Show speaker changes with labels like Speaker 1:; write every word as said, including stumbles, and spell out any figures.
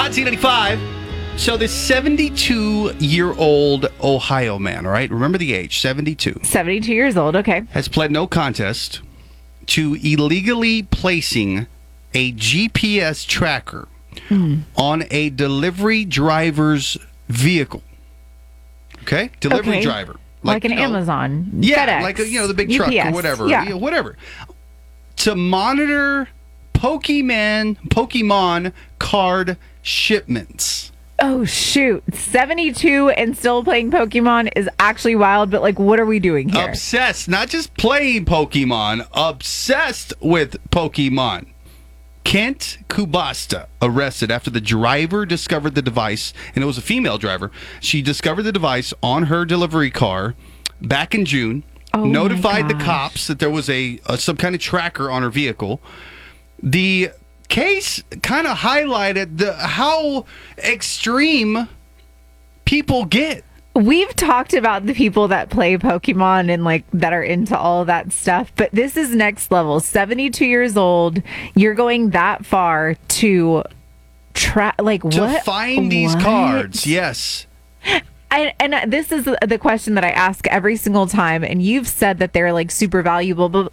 Speaker 1: Hot Z ninety-five. So this seventy-two-year-old Ohio man, all right? Remember the age, seventy-two.
Speaker 2: seventy-two years old, okay.
Speaker 1: Has pled no contest to illegally placing a G P S tracker mm. on a delivery driver's vehicle. Okay? Delivery
Speaker 2: okay.
Speaker 1: driver.
Speaker 2: Like, like an know, Amazon,
Speaker 1: Yeah,
Speaker 2: FedEx,
Speaker 1: like, a, you know, the big
Speaker 2: U P S,
Speaker 1: truck or whatever.
Speaker 2: Yeah.
Speaker 1: You know, whatever. To monitor Pokemon, Pokemon card shipments.
Speaker 2: Oh, shoot. seventy-two and still playing Pokemon is actually wild, but like, what are we doing here?
Speaker 1: Obsessed, not just playing Pokemon, obsessed with Pokemon. Kent Kubasta arrested after the driver discovered the device, and it was a female driver. She discovered the device on her delivery car back in June, oh notified the cops that there was a, a some kind of tracker on her vehicle. The case kind of highlighted the how extreme people get.
Speaker 2: We've talked about the people that play Pokemon and like that are into all of that stuff, but this is next level. seventy-two years old, you're going that far to try like
Speaker 1: to
Speaker 2: what?
Speaker 1: find these
Speaker 2: what?
Speaker 1: cards. Yes.
Speaker 2: And, and this is the question that I ask every single time, and you've said that they're like super valuable, but